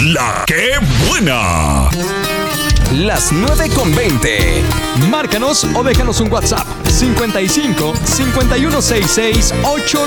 La que buena. Las 9:20. Márcanos o déjanos un WhatsApp 55 5166